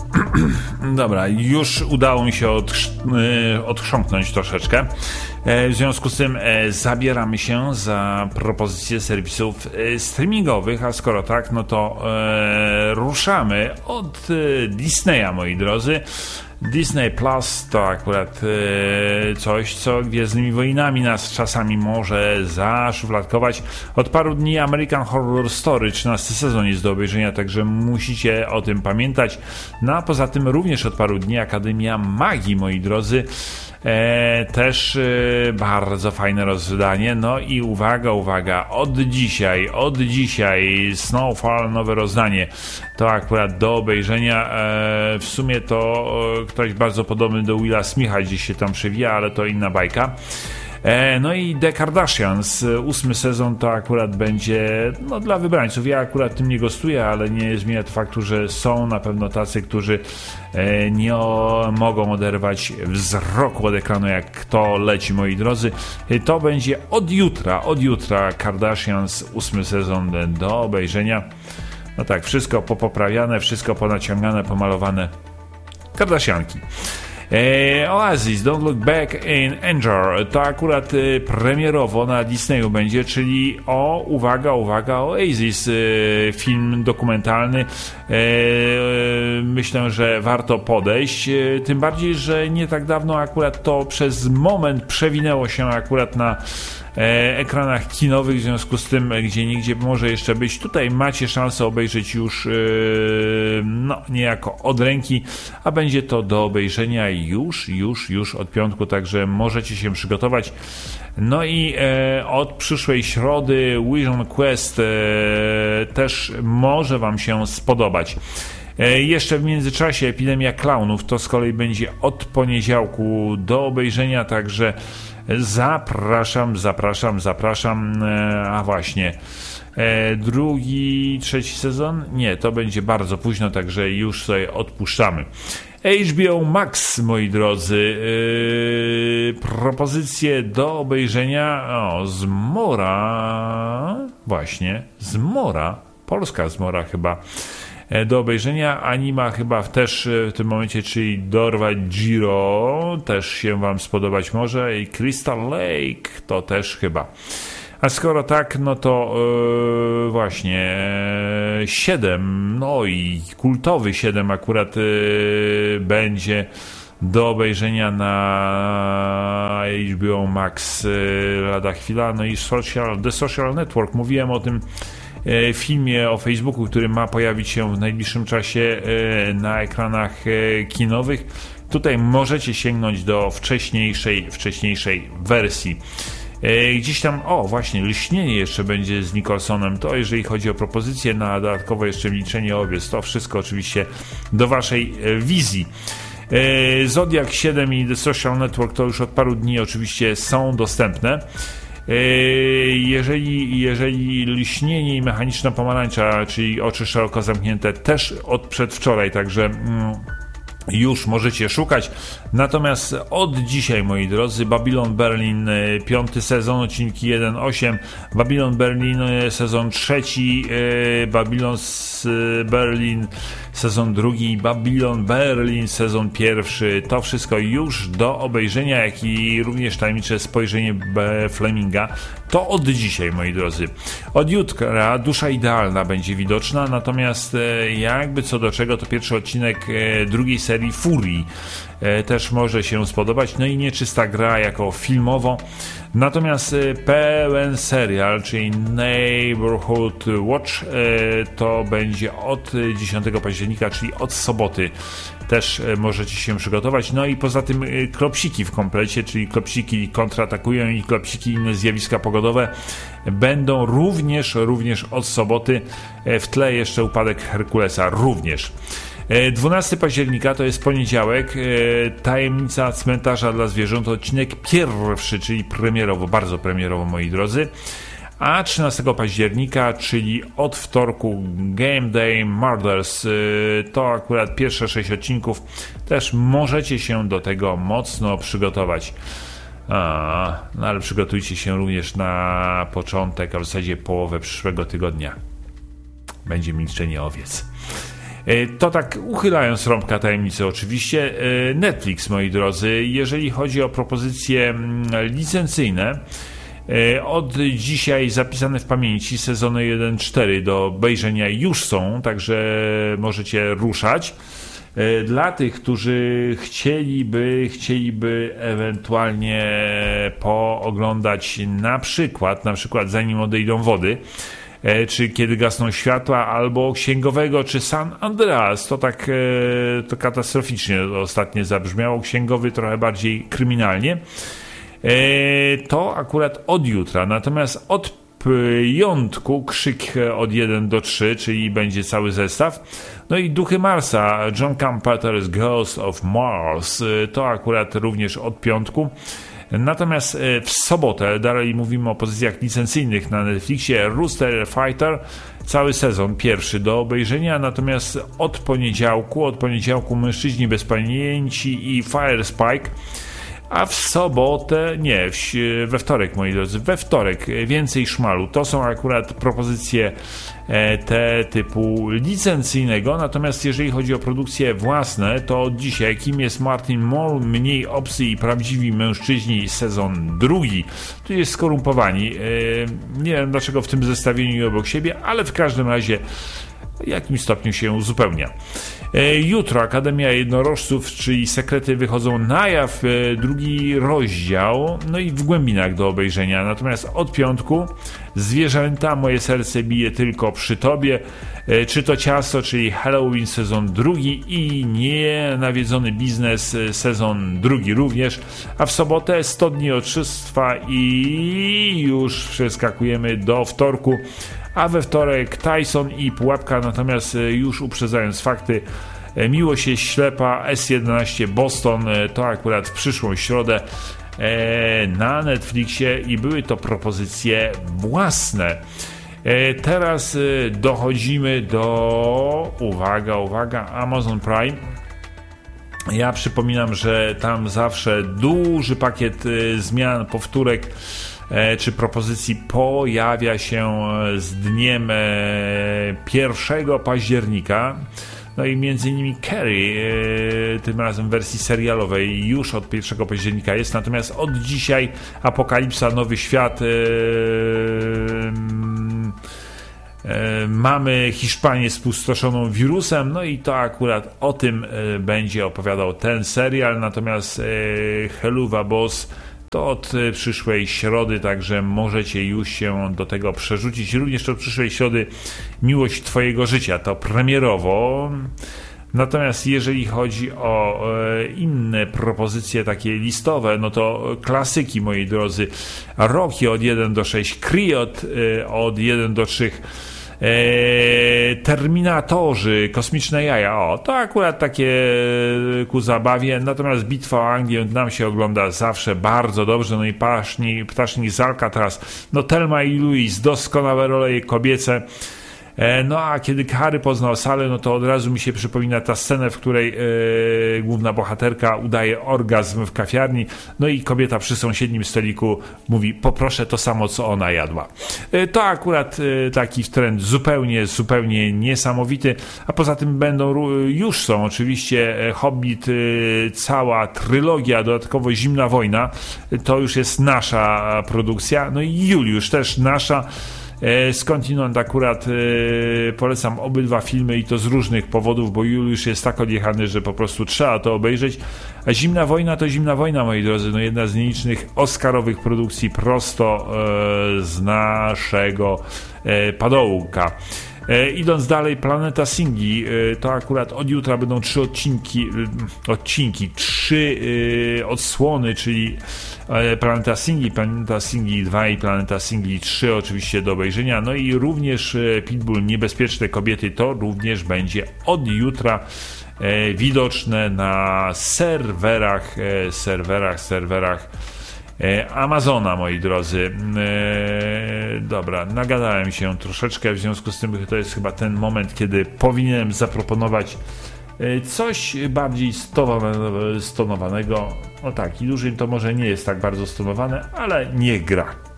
Dobra, już udało mi się odchrząknąć troszeczkę. W związku z tym zabieramy się za propozycje serwisów streamingowych, a skoro tak, no to ruszamy od Disneya, moi drodzy. Disney Plus to akurat coś, co Gwiezdnymi Wojnami nas czasami może zaszufladkować. Od paru dni American Horror Story 13 sezon jest do obejrzenia, także musicie o tym pamiętać. No a poza tym również od paru dni Akademia Magii, moi drodzy. Też bardzo fajne rozdanie. No i uwaga, od dzisiaj Snowfall, nowe rozdanie. To akurat do obejrzenia. W sumie to ktoś bardzo podobny do Willa Smitha gdzieś się tam przewija, ale to inna bajka. No i The Kardashians, 8 sezon to akurat będzie dla wybrańców. Ja akurat tym nie gostuję, ale nie zmienia to faktu, że są na pewno tacy, którzy nie mogą oderwać wzroku od ekranu, jak to leci, moi drodzy. To będzie od jutra Kardashians, 8 sezon do obejrzenia. No tak, wszystko popoprawiane, wszystko ponaciągane, pomalowane. Kardashianki. Oasis, Don't Look Back in Anger, to akurat premierowo na Disneyu będzie, czyli uwaga, Oasis, film dokumentalny. Myślę, że warto podejść, tym bardziej, że nie tak dawno akurat to przez moment przewinęło się akurat na ekranach kinowych, w związku z tym, gdzie nigdzie może jeszcze być. Tutaj macie szansę obejrzeć już niejako od ręki, a będzie to do obejrzenia już od piątku, także możecie się przygotować. No i od przyszłej środy Vision Quest też może wam się spodobać. Jeszcze w międzyczasie Epidemia Klaunów to z kolei będzie od poniedziałku do obejrzenia, także zapraszam. A właśnie, trzeci sezon? Nie, to będzie bardzo późno, także już sobie odpuszczamy. HBO Max, moi drodzy, propozycje do obejrzenia. Zmora, polska Zmora chyba. Do obejrzenia. Anima chyba też w tym momencie, czyli Dorwać Giro, też się wam spodobać może, i Crystal Lake to też chyba. A skoro tak, no to właśnie 7, no i kultowy 7 akurat będzie do obejrzenia na HBO Max lada chwila. No i The Social Network, mówiłem o tym filmie o Facebooku, który ma pojawić się w najbliższym czasie na ekranach kinowych. Tutaj możecie sięgnąć do wcześniejszej wersji. Gdzieś tam, właśnie, Lśnienie jeszcze będzie z Nicholsonem. To jeżeli chodzi o propozycje na dodatkowo jeszcze Milczenie owiec, to wszystko oczywiście do waszej wizji. Zodiac 7 i The Social Network to już od paru dni oczywiście są dostępne. Jeżeli Lśnienie i Mechaniczna Pomarańcza, czyli Oczy szeroko zamknięte, też od przedwczoraj, także już możecie szukać. Natomiast od dzisiaj, moi drodzy, Babylon Berlin 5 sezon, odcinki 1-8, Babylon Berlin sezon 3, Babylon Berlin sezon 2, Babylon Berlin sezon 1. To wszystko już do obejrzenia, jak i również tajemnicze spojrzenie Fleminga. To od dzisiaj, moi drodzy. Od jutra Dusza Idealna będzie widoczna, natomiast jakby co do czego, to pierwszy odcinek drugiej serii Furii też może się spodobać. No i Nieczysta gra jako filmowo. Natomiast pełen serial, czyli Neighborhood Watch, to będzie od 10 października, czyli od soboty. Też możecie się przygotować. No i poza tym klopsiki w komplecie, czyli klopsiki kontratakują i klopsiki inne zjawiska pogodowe będą również od soboty. W tle jeszcze Upadek Herkulesa również. 12 października to jest poniedziałek, Tajemnica cmentarza dla zwierząt, odcinek pierwszy, czyli premierowo, bardzo premierowo, moi drodzy. A 13 października, czyli od wtorku, Game Day Murders, to akurat pierwsze 6 odcinków, też możecie się do tego mocno przygotować. No ale przygotujcie się również na początek, a w zasadzie połowę przyszłego tygodnia. Będzie Milczenie owiec. To tak uchylając rąbka tajemnicy oczywiście, Netflix, moi drodzy, jeżeli chodzi o propozycje licencyjne, od dzisiaj zapisane w pamięci sezony 1-4 do obejrzenia już są, także możecie ruszać. Dla tych, którzy chcieliby ewentualnie pooglądać na przykład zanim odejdą wody, czy kiedy gasną światła, albo Księgowego, czy San Andreas, to tak to katastroficznie ostatnio zabrzmiało, Księgowy trochę bardziej kryminalnie, to akurat od jutra, natomiast od piątku Krzyk od 1 do 3, czyli będzie cały zestaw. No i Duchy Marsa, John Carpenter's Ghost of Mars, to akurat również od piątku. Natomiast w sobotę, dalej mówimy o pozycjach licencyjnych na Netflixie, Rooster Fighter, cały sezon pierwszy do obejrzenia, natomiast od poniedziałku Mężczyźni bez pamięci i Fire Spike, a w sobotę, we wtorek, moi drodzy, we wtorek Więcej szmalu. To są akurat propozycje te typu licencyjnego, natomiast jeżeli chodzi o produkcje własne, to od dzisiaj Kim jest Martin Mull, Mniej obcy i prawdziwi mężczyźni, sezon drugi. Tu jest Skorumpowani. Nie wiem dlaczego w tym zestawieniu obok siebie, ale w każdym razie w jakimś stopniu się uzupełnia. Jutro Akademia Jednorożców, czyli Sekrety wychodzą na jaw, drugi rozdział, no i W głębinach do obejrzenia. Natomiast od piątku Zwierzęta, Moje serce bije tylko przy tobie, Czy to ciasto, czyli Halloween sezon drugi i Nienawiedzony biznes sezon drugi również, a w sobotę 100 dni oszustwa i już przeskakujemy do wtorku, a we wtorek Tyson i Pułapka, natomiast już uprzedzając fakty, Miłość jest ślepa, S11 Boston, to akurat w przyszłą środę na Netflixie i były to propozycje własne. Teraz dochodzimy do, uwaga, Amazon Prime. Ja przypominam, że tam zawsze duży pakiet zmian, powtórek czy propozycji pojawia się z dniem 1 października. No i między innymi Carrie, tym razem w wersji serialowej, już od 1 października jest, natomiast od dzisiaj Apokalipsa, Nowy Świat, mamy Hiszpanię spustoszoną wirusem, no i to akurat o tym będzie opowiadał ten serial, natomiast Helluva Boss to od przyszłej środy, także możecie już się do tego przerzucić. Również od przyszłej środy Miłość Twojego życia, to premierowo. Natomiast jeżeli chodzi o inne propozycje takie listowe, no to klasyki, moi drodzy. Rocky od 1 do 6, Kriot od 1 do 3, Terminatorzy, Kosmiczne jaja, to akurat takie ku zabawie, natomiast Bitwa o Anglię nam się ogląda zawsze bardzo dobrze, no i Ptasznik z Alcatraz, no Thelma i Louise, doskonałe role kobiece. No a kiedy Harry poznał Salę, no to od razu mi się przypomina ta scena, w której główna bohaterka udaje orgazm w kawiarni, no i kobieta przy sąsiednim stoliku mówi: poproszę to samo, co ona jadła. To akurat taki trend zupełnie niesamowity, a poza tym już są oczywiście Hobbit, cała trylogia, dodatkowo Zimna Wojna, to już jest nasza produkcja, no i Juliusz też nasza. Skądinąd akurat polecam obydwa filmy i to z różnych powodów, bo Juliusz jest tak odjechany, że po prostu trzeba to obejrzeć, a Zimna Wojna to Zimna Wojna, moi drodzy, no jedna z nielicznych oscarowych produkcji prosto z naszego padołka. Idąc dalej, Planeta Singi, to akurat od jutra będą 3 odsłony, czyli Planeta Singi 2 i Planeta Singi 3 oczywiście do obejrzenia, no i również Pitbull Niebezpieczne kobiety, to również będzie od jutra widoczne na serwerach Amazona, moi drodzy. Dobra, nagadałem się troszeczkę, w związku z tym to jest chyba ten moment, kiedy powinienem zaproponować coś bardziej stonowanego. No tak, Illusion to może nie jest tak bardzo stonowane, ale niech gra.